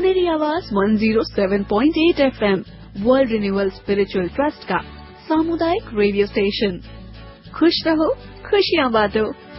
सुनहरी आवाज 107.8 FM world renewal spiritual trust का सामुदायिक रेडियो स्टेशन। खुश रहो, खुशियाँ बांटो।